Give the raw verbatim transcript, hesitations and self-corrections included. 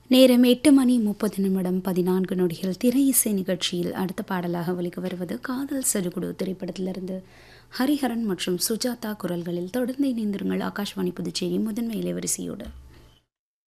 நேரம் எட்டு மணி முப்பது நிமிடம் பதினான்கு நொடிகள். திரை இசை நிகழ்ச்சியில் அடுத்த பாடலாக ஒலிக்க வருவது காதல் சடுகுடு திரைப்படத்திலிருந்து ஹரிஹரன் மற்றும் சுஜாதா குரல்களில். தொடர்ந்து இணைந்திருங்கள் ஆகாஷ்வாணி புதுச்சேரி முதன்மை இலைவரிசையோடு.